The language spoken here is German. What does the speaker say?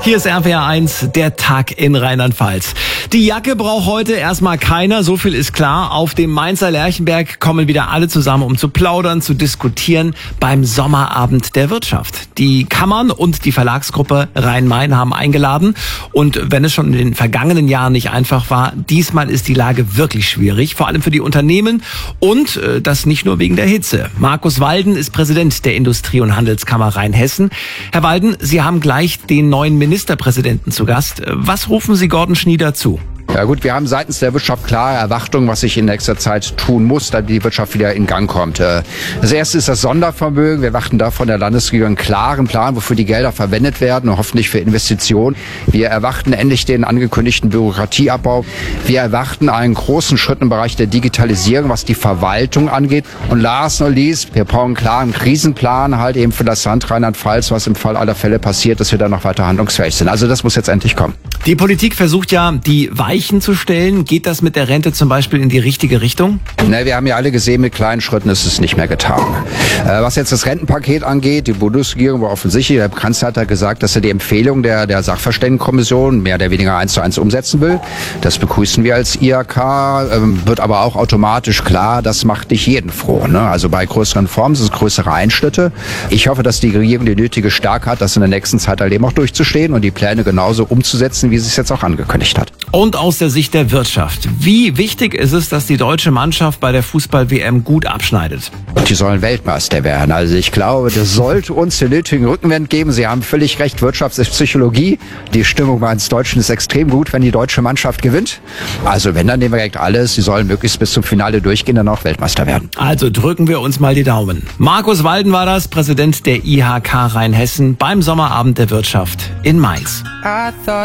Hier ist RPR 1, der Tag in Rheinland-Pfalz. Die Jacke braucht heute erstmal keiner, so viel ist klar. Auf dem Mainzer Lerchenberg kommen wieder alle zusammen, um zu plaudern, zu diskutieren beim Sommerabend der Wirtschaft. Die Kammern und die Verlagsgruppe Rhein-Main haben eingeladen. Und wenn es schon in den vergangenen Jahren nicht einfach war, diesmal ist die Lage wirklich schwierig, vor allem für die Unternehmen und das nicht nur wegen der Hitze. Markus Walden ist Präsident der Industrie- und Handelskammer Rheinhessen. Herr Walden, Sie haben gleich den neuen Ministerpräsidenten zu Gast. Was rufen Sie Gordon Schnieder zu? Ja gut, wir haben seitens der Wirtschaft klare Erwartungen, was sich in nächster Zeit tun muss, damit die Wirtschaft wieder in Gang kommt. Das erste ist das Sondervermögen. Wir erwarten da von der Landesregierung einen klaren Plan, wofür die Gelder verwendet werden und hoffentlich für Investitionen. Wir erwarten endlich den angekündigten Bürokratieabbau. Wir erwarten einen großen Schritt im Bereich der Digitalisierung, was die Verwaltung angeht. Und last not least, wir brauchen einen klaren Krisenplan halt eben für das Land Rheinland-Pfalz, was im Fall aller Fälle passiert, dass wir da noch weiter handlungsfähig sind. Also das muss jetzt endlich kommen. Die Politik versucht ja, die Weichen zu stellen. Geht das mit der Rente zum Beispiel in die richtige Richtung? Ne, wir haben ja alle gesehen, mit kleinen Schritten ist es nicht mehr getan. Was jetzt das Rentenpaket angeht, die Bundesregierung war offensichtlich, der Kanzler hat ja gesagt, dass er die Empfehlung der Sachverständigenkommission mehr oder weniger 1:1 umsetzen will. Das begrüßen wir als IHK, wird aber auch automatisch klar, das macht nicht jeden froh. Ne? Also bei größeren Reformen sind es größere Einschnitte. Ich hoffe, dass die Regierung die nötige Stärke hat, das in der nächsten Zeit halt eben auch durchzustehen und die Pläne genauso umzusetzen, wie sie es jetzt auch angekündigt hat. Und aus der Sicht der Wirtschaft. Wie wichtig ist es, dass die deutsche Mannschaft bei der Fußball-WM gut abschneidet? Die sollen Weltmeister werden. Also ich glaube, das sollte uns den nötigen Rückenwind geben. Sie haben völlig recht, Wirtschaft ist Psychologie. Die Stimmung bei uns Deutschen ist extrem gut, wenn die deutsche Mannschaft gewinnt. Also wenn, dann nehmen wir direkt alles. Sie sollen möglichst bis zum Finale durchgehen, dann auch Weltmeister werden. Also drücken wir uns mal die Daumen. Markus Walden war das, Präsident der IHK Rheinhessen beim Sommerabend der Wirtschaft in Mainz.